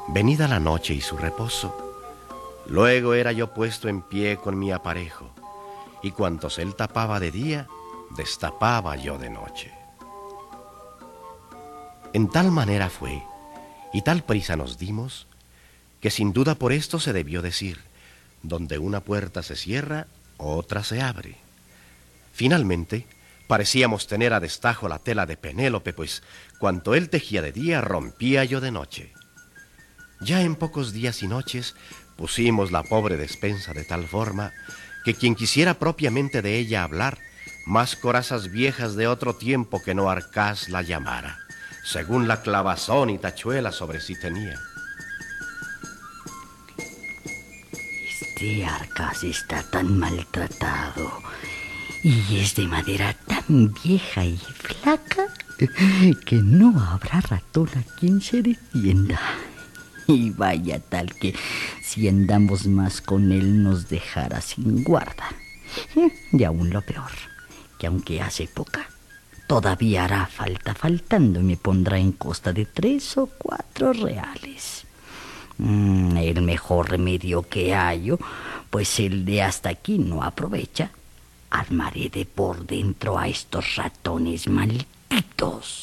Venida la noche y su reposo, luego era yo puesto en pie con mi aparejo, y cuantos él tapaba de día, destapaba yo de noche. En tal manera fue, y tal prisa nos dimos, que sin duda por esto se debió decir, donde una puerta se cierra, otra se abre. Finalmente, parecíamos tener a destajo la tela de Penélope, pues cuanto él tejía de día, rompía yo de noche. Ya en pocos días y noches pusimos la pobre despensa de tal forma que quien quisiera propiamente de ella hablar, más corazas viejas de otro tiempo que no Arcás la llamara, según la clavazón y tachuela sobre sí tenía. Este Arcas está tan maltratado y es de madera tan vieja y flaca que no habrá ratón a quien se defienda. Y vaya tal que si andamos más con él nos dejara sin guarda. Y aún lo peor, que aunque hace poca, todavía hará faltando y me pondrá en costa de 3 o 4 reales. El mejor remedio que hallo, pues el de hasta aquí no aprovecha, armaré de por dentro a estos ratones malditos.